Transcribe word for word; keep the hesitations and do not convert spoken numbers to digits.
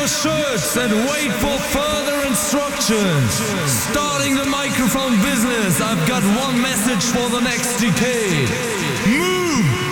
shirts and wait for further instructions. Starting the microphone business, I've got one message for the next decade. Move!